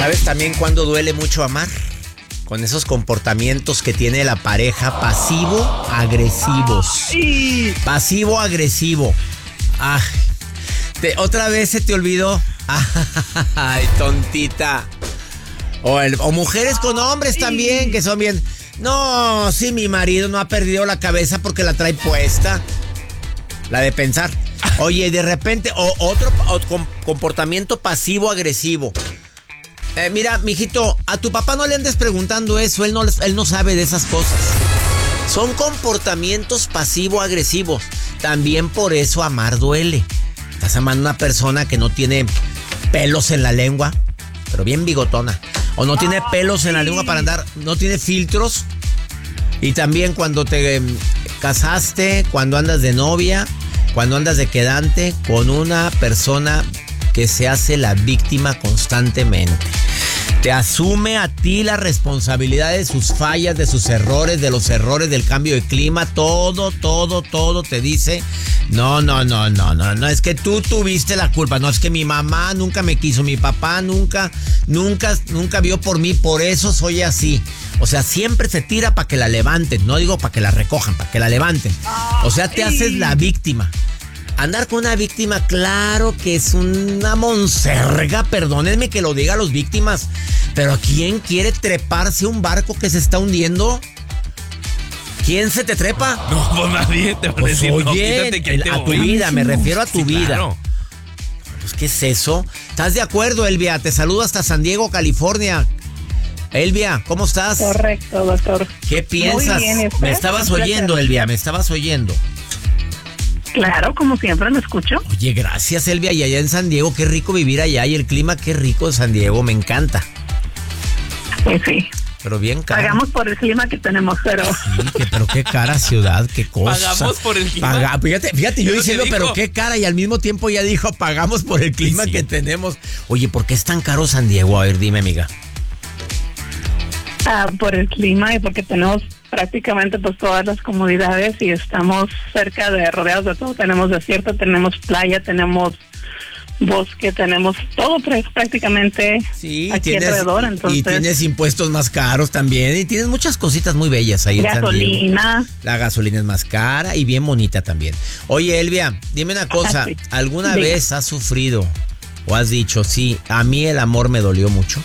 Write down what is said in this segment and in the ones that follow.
¿Sabes también cuando duele mucho amar? Con esos comportamientos que tiene la pareja pasivo-agresivos. Pasivo-agresivo. Ah, ¿otra vez se te olvidó? Ay, tontita. O mujeres con hombres también, que son bien... No, sí, mi marido no ha perdido la cabeza porque la trae puesta. La de pensar. Oye, de repente, otro comportamiento pasivo-agresivo. Mira, mijito, a tu papá no le andes preguntando eso, él no sabe de esas cosas. Son comportamientos pasivo-agresivos. También por eso amar duele. Estás amando a una persona que no tiene pelos en la lengua, pero bien bigotona. O no tiene pelos en la lengua para andar, no tiene filtros. Y también cuando te casaste, cuando andas de novia, cuando andas de quedante con una persona que se hace la víctima constantemente. Te asume a ti la responsabilidad de sus fallas, de sus errores, de los errores del cambio de clima. Todo te dice, no, es que tú tuviste la culpa. No, es que mi mamá nunca me quiso, mi papá nunca vio por mí, por eso soy así. O sea, siempre se tira para que la levanten. No digo para que la recojan, para que la levanten. O sea, te haces la víctima. Andar con una víctima, claro que es una monserga, perdónenme que lo diga a los víctimas, pero ¿quién quiere treparse a un barco que se está hundiendo? ¿Quién se te trepa? No, pues nadie te va a decir, oye, no, quítate que a tu vida, me refiero a tu vida. Claro. Pues, ¿qué es eso? ¿Estás de acuerdo, Elvia? Te saludo hasta San Diego, California. Elvia, ¿cómo estás? Correcto, doctor. ¿Qué piensas? Muy bien, Me estabas oyendo, Elvia, me estabas oyendo. Claro, como siempre lo escucho. Oye, gracias, Elvia. Y allá en San Diego, qué rico vivir allá. Y el clima, qué rico de San Diego, me encanta. Pues sí. Pero bien caro. Pagamos por el clima que tenemos, pero... Sí, pero qué cara ciudad, qué cosa. Pagamos por el clima. Fíjate, yo diciendo, pero qué cara. Y al mismo tiempo ya dijo, pagamos por el clima que tenemos. Oye, ¿por qué es tan caro San Diego? A ver, dime, amiga. Por el clima y porque tenemos prácticamente pues todas las comodidades y estamos cerca de, rodeados de todo. Tenemos desierto, tenemos playa, tenemos bosque, tenemos todo prácticamente aquí alrededor. Entonces, y tienes impuestos más caros también y tienes muchas cositas muy bellas ahí en San Diego. Gasolina. La gasolina es más cara y bien bonita también. Oye, Elvia, dime una cosa. Sí. ¿Alguna vez has sufrido o has dicho, sí, a mí el amor me dolió mucho?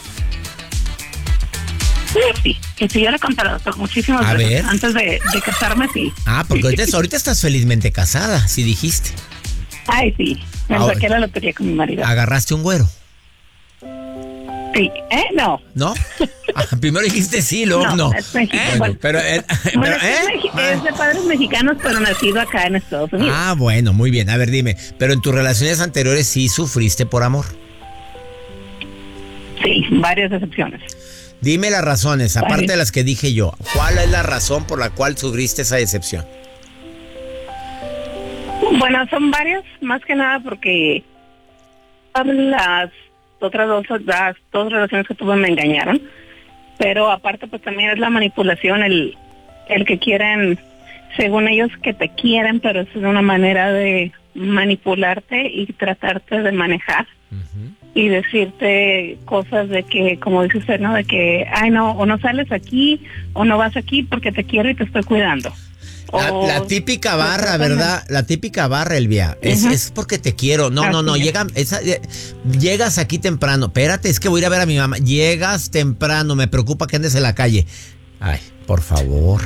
Sí, yo le he contado muchísimas a veces. Ver. Antes de casarme, sí. Porque ahorita estás felizmente casada, sí dijiste. Ay, sí. Me saqué la lotería con mi marido. ¿Agarraste un güero? Sí. No. ¿No? Primero dijiste sí, luego no. Es mexicano. Bueno, pero es de padres mexicanos, pero nacido acá en Estados Unidos. Bueno, muy bien. A ver, dime, pero en tus relaciones anteriores sí sufriste por amor. Sí, varias excepciones. Dime las razones, aparte de las que dije yo. ¿Cuál es la razón por la cual sufriste esa decepción? Bueno, son varias, más que nada porque las dos relaciones que tuve me engañaron, pero aparte pues también es la manipulación, el que quieren, según ellos que te quieren, pero es una manera de manipularte y tratarte de manejar. Y decirte cosas de que, como dice usted, ¿no? De que, ay, no, o no sales aquí, o no vas aquí porque te quiero y te estoy cuidando. La típica barra, ¿verdad? La típica barra, Elvia. Es porque te quiero. No. Llegas aquí temprano. Espérate, es que voy a ir a ver a mi mamá. Llegas temprano, me preocupa que andes en la calle. Ay, por favor.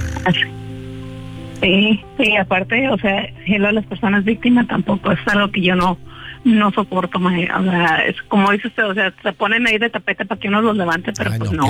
Sí, aparte, o sea, a las personas víctimas tampoco es algo que yo no soporto, o sea, es como dice usted, o sea, se ponen ahí de tapete para que uno los levante, pero pues no.